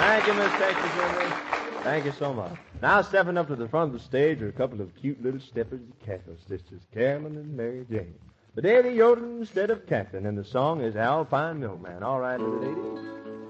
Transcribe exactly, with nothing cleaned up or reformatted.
Thank you, Miss Texas Henry. Thank you so much. Now, stepping up to the front of the stage are a couple of cute little steppers and cackle sisters, Carolyn and Mary Jane. But they're the yodeling instead of cackling, and the song is Alpine Milkman. All right, little lady.